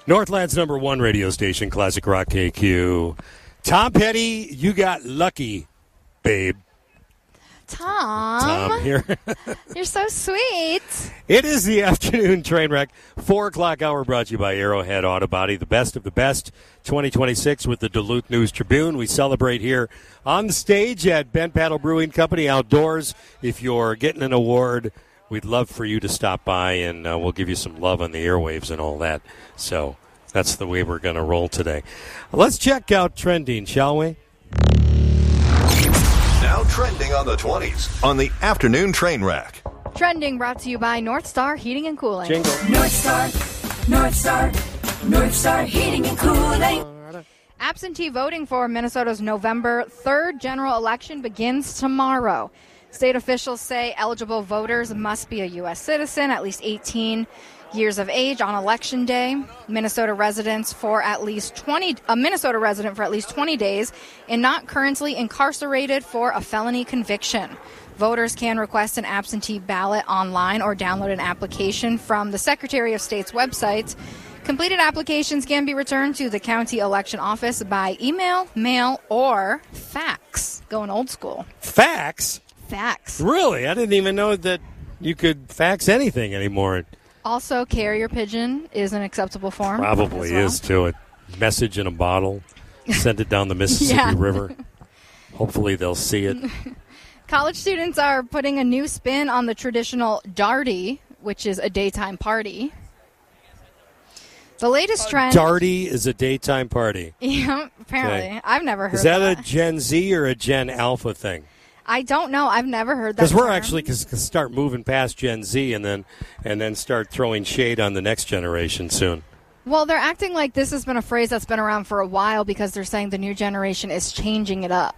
Northland's number one radio station, Classic Rock KQ. Tom Petty, you got lucky, babe. Tom here. You're so sweet. It is the afternoon train wreck. 4 o'clock hour brought to you by Arrowhead Auto Body. The best of the best. 2026 with the Duluth News Tribune. We celebrate here on the stage at Bent Paddle Brewing Company outdoors. If you're getting an award, we'd love for you to stop by, and we'll give you some love on the airwaves and all that. So that's the way we're going to roll today. Let's check out trending, shall we? Now trending on the 20s on the afternoon train wreck. Trending brought to you by North Star Heating and Cooling. Jingle. North Star Heating and Cooling. Absentee voting for Minnesota's November 3rd general election begins tomorrow. State officials say eligible voters must be a U.S. citizen, at least 18 years of age on Election Day. Minnesota resident for at least 20 days and not currently incarcerated for a felony conviction. Voters can request an absentee ballot online or download an application from the Secretary of State's website. Completed applications can be returned to the county election office by email, mail, or fax. Going old school. Fax? Fax. Really? I didn't even know that you could fax anything anymore. Also, carrier pigeon is an acceptable form. Probably is, too. A message in a bottle. Send it down the Mississippi River. Hopefully they'll see it. College students are putting a new spin on the traditional Darty, which is a daytime party. The latest trend... Darty is a daytime party. Yeah, apparently. Okay. I've never heard that. Is that a Gen Z or a Gen Alpha thing? I don't know. I've never heard that. Because we're actually going to start moving past Gen Z and then start throwing shade on the next generation soon. Well, they're acting like this has been a phrase that's been around for a while because they're saying the new generation is changing it up.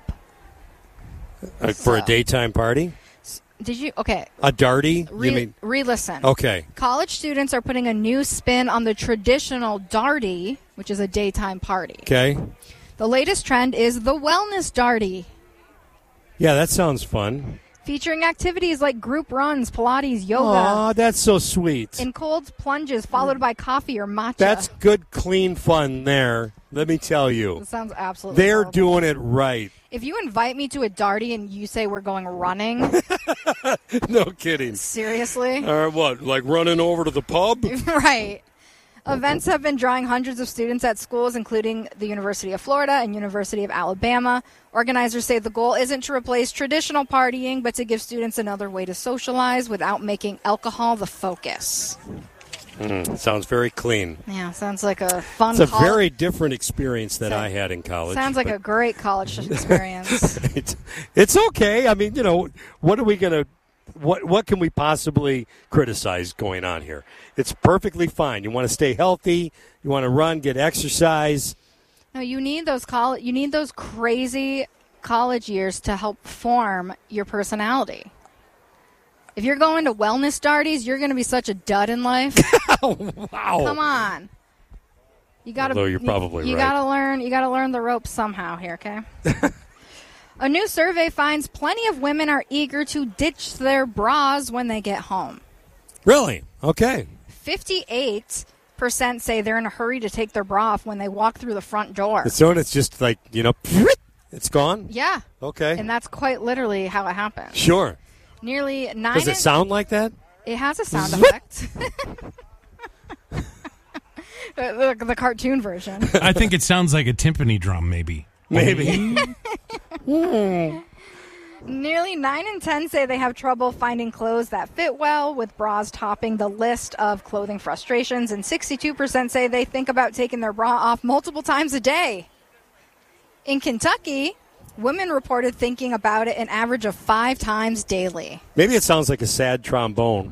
For a daytime party? Did you? Okay. A Darty? Re-listen. Okay. College students are putting a new spin on the traditional Darty, which is a daytime party. Okay. The latest trend is the Wellness Darty. Yeah, that sounds fun. Featuring activities like group runs, Pilates, yoga. Aw, that's so sweet. And cold plunges followed by coffee or matcha. That's good, clean fun there. Let me tell you. That sounds absolutely They're horrible. doing it right. If you invite me to a Darty and you say we're going running. No kidding. Seriously? What, like running over to the pub? Right. Events have been drawing hundreds of students at schools, including the University of Florida and University of Alabama. Organizers say the goal isn't to replace traditional partying, but to give students another way to socialize without making alcohol the focus. Sounds very clean. Yeah, sounds like a fun It's a very different experience that I had in college. Sounds like a great college experience. It's okay. I mean, what are we going to... What can we possibly criticize going on here? It's perfectly fine. You want to stay healthy. You want to run, get exercise. No, you need those crazy college years to help form your personality. If you're going to wellness darties, you're going to be such a dud in life. Wow! Come on, you got to. Although you're probably right. You got to learn. You got to learn the ropes somehow here. Okay. A new survey finds plenty of women are eager to ditch their bras when they get home. Really? Okay. 58% say they're in a hurry to take their bra off when they walk through the front door. So it's just like, it's gone? Yeah. Okay. And that's quite literally how it happens. Sure. Nearly 9... Does it sound like that? It has a sound effect. the cartoon version. I think it sounds like a timpani drum, maybe. Maybe. Nearly 9 in 10 say they have trouble finding clothes that fit well, with bras topping the list of clothing frustrations, and 62% say they think about taking their bra off multiple times a day. In Kentucky, women reported thinking about it an average of 5 times daily. Maybe it sounds like a sad trombone.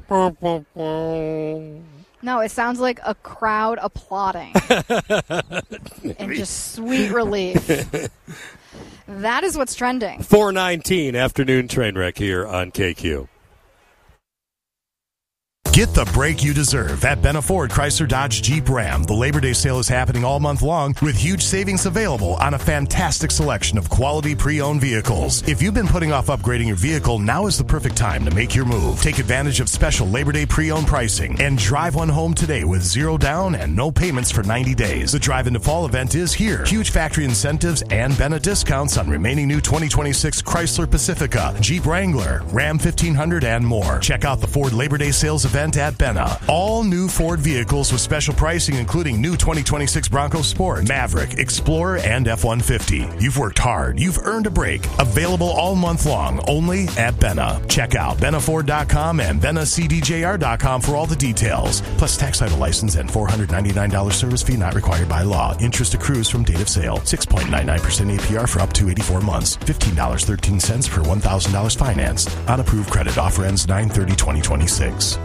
No, it sounds like a crowd applauding. And just sweet relief. That is what's trending. 4:19 afternoon train wreck here on KQ. Get the break you deserve at Benna Ford Chrysler Dodge Jeep Ram. The Labor Day sale is happening all month long with huge savings available on a fantastic selection of quality pre-owned vehicles. If you've been putting off upgrading your vehicle, now is the perfect time to make your move. Take advantage of special Labor Day pre-owned pricing and drive one home today with zero down and no payments for 90 days. The Drive into Fall event is here. Huge factory incentives and Benna discounts on remaining new 2026 Chrysler Pacifica, Jeep Wrangler, Ram 1500, and more. Check out the Ford Labor Day sales event at Benna. All new Ford vehicles with special pricing, including new 2026 Bronco Sport, Maverick, Explorer, and F-150. You've worked hard. You've earned a break. Available all month long, only at Benna. Check out BennaFord.com and BennaCDJR.com for all the details. Plus tax title license and $499 service fee not required by law. Interest accrues from date of sale. 6.99% APR for up to 84 months. $15.13 per $1,000 financed. On approved credit. Offer ends 9/30/2026.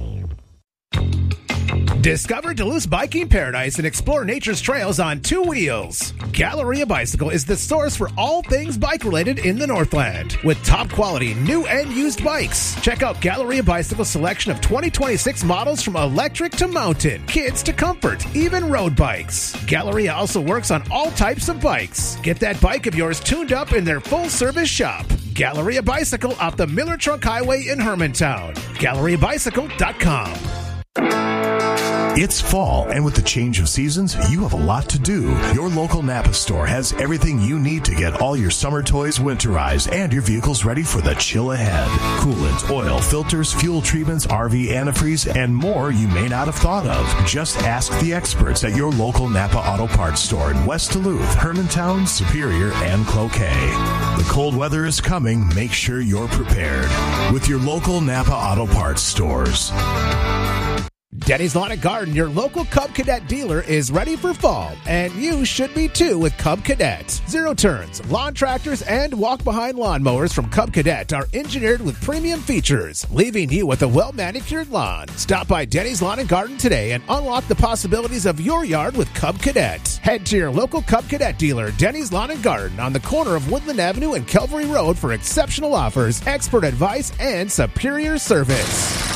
Discover Duluth's biking paradise and explore nature's trails on two wheels. Galleria Bicycle is the source for all things bike-related in the Northland. With top-quality new and used bikes. Check out Galleria Bicycle's selection of 2026 models from electric to mountain, kids to comfort, even road bikes. Galleria also works on all types of bikes. Get that bike of yours tuned up in their full-service shop. Galleria Bicycle off the Miller Trunk Highway in Hermantown. GalleriaBicycle.com. It's fall, and with the change of seasons, you have a lot to do. Your local Napa store has everything you need to get all your summer toys winterized and your vehicles ready for the chill ahead. Coolant, oil, filters, fuel treatments, RV antifreeze, and more you may not have thought of. Just ask the experts at your local Napa Auto Parts store in West Duluth, Hermantown, Superior, and Cloquet. The cold weather is coming. Make sure you're prepared with your local Napa Auto Parts stores. Denny's Lawn and Garden, your local Cub Cadet dealer, is ready for fall, and you should be too with Cub Cadet. Zero turns, lawn tractors, and walk-behind lawnmowers from Cub Cadet are engineered with premium features, leaving you with a well-manicured lawn. Stop by Denny's Lawn and Garden today and unlock the possibilities of your yard with Cub Cadet. Head to your local Cub Cadet dealer, Denny's Lawn and Garden, on the corner of Woodland Avenue and Calvary Road for exceptional offers, expert advice, and superior service.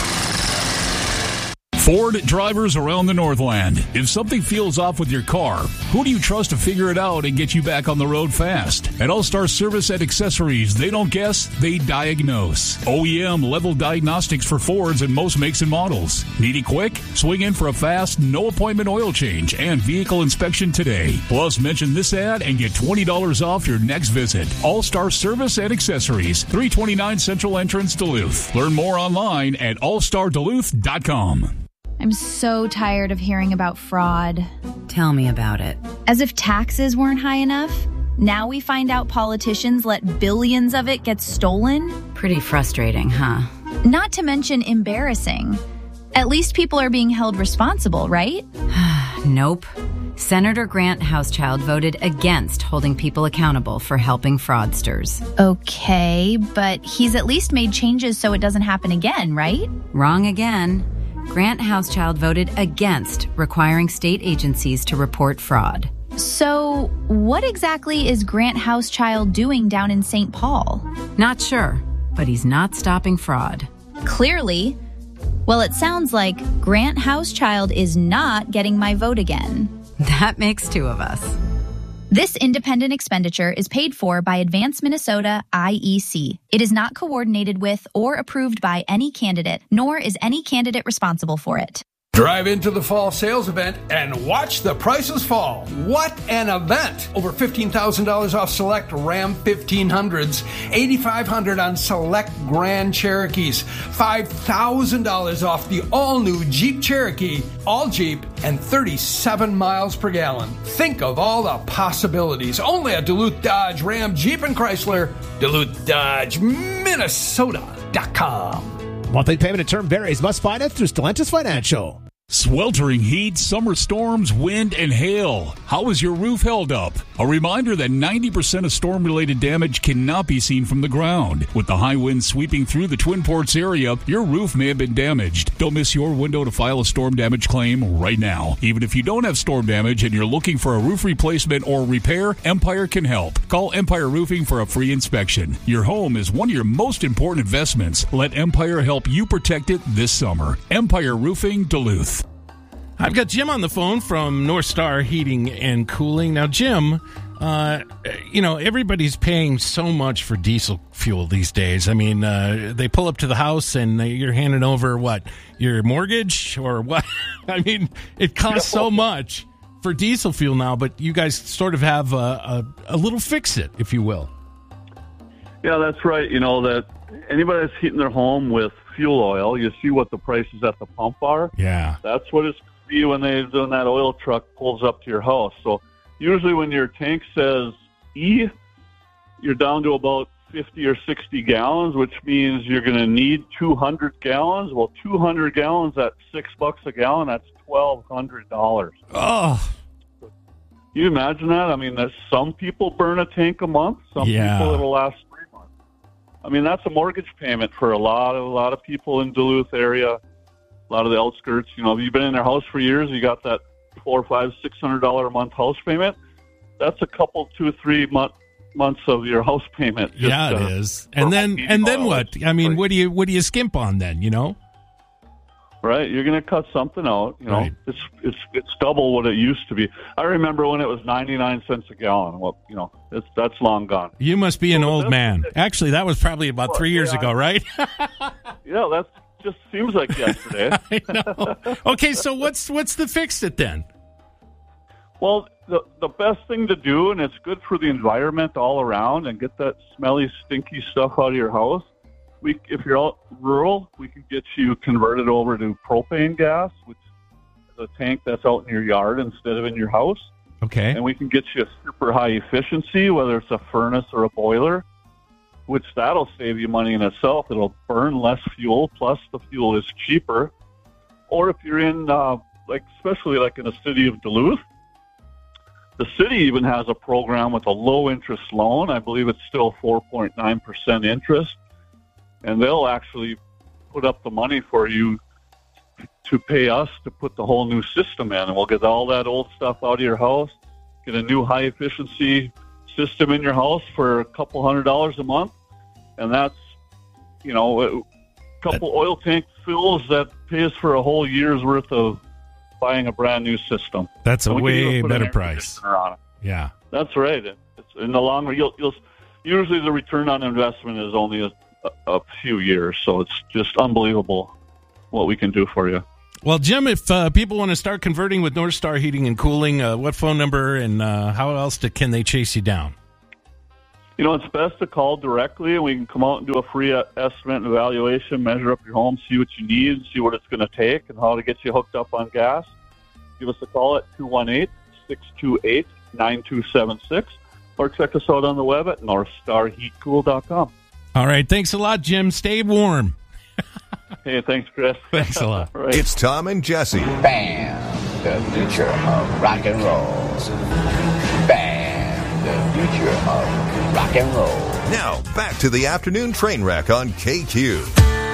Ford drivers around the Northland. If something feels off with your car, who do you trust to figure it out and get you back on the road fast? At All-Star Service and Accessories, they don't guess, they diagnose. OEM level diagnostics for Fords and most makes and models. Need it quick? Swing in for a fast, no-appointment oil change and vehicle inspection today. Plus, mention this ad and get $20 off your next visit. All-Star Service and Accessories, 329 Central Entrance, Duluth. Learn more online at allstarduluth.com. I'm so tired of hearing about fraud. Tell me about it. As if taxes weren't high enough, now we find out politicians let billions of it get stolen. Pretty frustrating, huh? Not to mention embarrassing. At least people are being held responsible, right? Nope. Senator Grant Housechild voted against holding people accountable for helping fraudsters. Okay, but he's at least made changes so it doesn't happen again, right? Wrong again. Grant Housechild voted against requiring state agencies to report fraud. So, what exactly is Grant Housechild doing down in St. Paul? Not sure, but he's not stopping fraud. Clearly. Well, it sounds like Grant Housechild is not getting my vote again. That makes two of us. This independent expenditure is paid for by Advance Minnesota IEC. It is not coordinated with or approved by any candidate, nor is any candidate responsible for it. Drive into the fall sales event and watch the prices fall. What an event! Over $15,000 off select Ram 1500s, $8,500 on select Grand Cherokees, $5,000 off the all-new Jeep Cherokee, all Jeep, and 37 miles per gallon. Think of all the possibilities. Only at Duluth Dodge, Ram, Jeep, and Chrysler. Duluth Dodge, Minnesota.com. Monthly payment and term varies. Must finance through Stellantis Financial. Sweltering heat, summer storms, wind, and hail. How is your roof held up? A reminder that 90% of storm-related damage cannot be seen from the ground. With the high winds sweeping through the Twin Ports area, your roof may have been damaged. Don't miss your window to file a storm damage claim right now. Even if you don't have storm damage and you're looking for a roof replacement or repair, Empire can help. Call Empire Roofing for a free inspection. Your home is one of your most important investments. Let Empire help you protect it this summer. Empire Roofing, Duluth. I've got Jim on the phone from North Star Heating and Cooling. Now, Jim, everybody's paying so much for diesel fuel these days. I mean, they pull up to the house and you're handing over, what, your mortgage or what? I mean, it costs so much for diesel fuel now, but you guys sort of have a little fix-it, if you will. Yeah, that's right. You know, that anybody that's heating their home with fuel oil, you see what the prices at the pump are. Yeah. That's what it's be when that oil truck pulls up to your house. So usually when your tank says E, you're down to about 50 or 60 gallons, which means you're going to need 200 gallons. Well, 200 gallons at $6 a gallon, that's $1,200. Oh. Can you imagine that? I mean, some people burn a tank a month. Some people it'll last 3 months. I mean, that's a mortgage payment for a lot of people in Duluth area. A lot of the outskirts, if you've been in their house for years, you got that $400, $500, $600 a month house payment. That's a couple, 2-3 months of your house payment. It is. And then what? I mean, what do you skimp on then? Right, you're going to cut something out. Right. It's double what it used to be. I remember when it was 99 cents a gallon. Well, that's long gone. You must be an old man. Actually, that was probably about 3 years ago, right? Yeah, that's. Just seems like yesterday. I know. Okay, so what's the fix-it then? Well, the best thing to do, and it's good for the environment all around, and get that smelly, stinky stuff out of your house. If you're out rural, we can get you converted over to propane gas, which is a tank that's out in your yard instead of in your house. Okay. And we can get you a super high efficiency, whether it's a furnace or a boiler, which that'll save you money in itself. It'll burn less fuel, plus the fuel is cheaper. Or if you're in, especially in the city of Duluth, the city even has a program with a low-interest loan. I believe it's still 4.9% interest. And they'll actually put up the money for you to pay us to put the whole new system in. And we'll get all that old stuff out of your house, get a new high-efficiency system in your house for a couple $100 a month, and that's a couple oil tank fills that pays for a whole year's worth of buying a brand new system. That's a way better price. Yeah, that's right. It's in the long run. You'll usually the return on investment is only a few years, so it's just unbelievable what we can do for you. Well, Jim, if people want to start converting with North Star Heating and Cooling, what phone number and how else can they chase you down? It's best to call directly, and we can come out and do a free estimate and evaluation, measure up your home, see what you need, see what it's going to take, and how to get you hooked up on gas. Give us a call at 218-628-9276, or check us out on the web at northstarheatcool.com. All right. Thanks a lot, Jim. Stay warm. Hey, thanks, Chris. Thanks a lot. Right. It's Tom and Jesse. Bam! The future of rock and roll. Bam! The future of rock and roll. Now, back to the afternoon train wreck on KQ.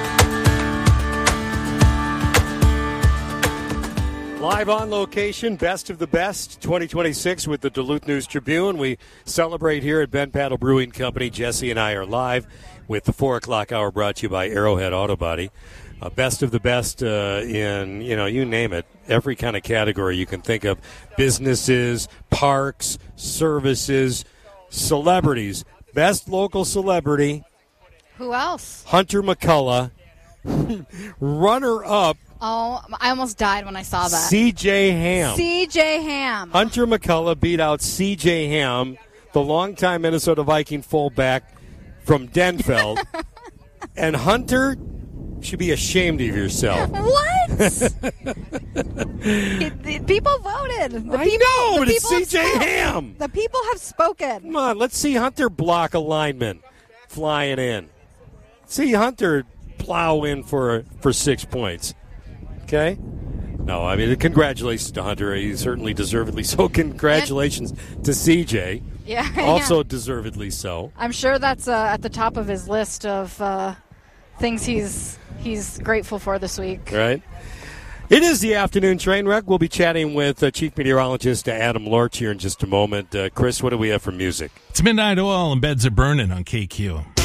Live on location, Best of the Best 2026 with the Duluth News Tribune. We celebrate here at Ben Paddle Brewing Company. Jesse and I are live with the 4 o'clock hour brought to you by Arrowhead Auto Body. Best of the best in, you name it, every kind of category you can think of. Businesses, parks, services, celebrities. Best local celebrity. Who else? Hunter McCullough. Runner-up. Oh, I almost died when I saw that. C.J. Ham. C.J. Ham. Hunter McCullough beat out C.J. Ham, the longtime Minnesota Viking fullback from Denfeld. And Hunter should be ashamed of yourself. What? People voted. But it's C.J. Ham. The people have spoken. Come on, let's see Hunter block a lineman flying in. See Hunter plow in for 6 points. Okay? No, I mean, congratulations to Hunter. He certainly deservedly so. Congratulations to CJ. Yeah. Also deservedly so. I'm sure that's at the top of his list of things he's grateful for this week. Right. It is the afternoon train wreck. We'll be chatting with Chief Meteorologist Adam Lorch here in just a moment. Chris, what do we have for music? It's Midnight Oil and Beds Are Burning on KQ.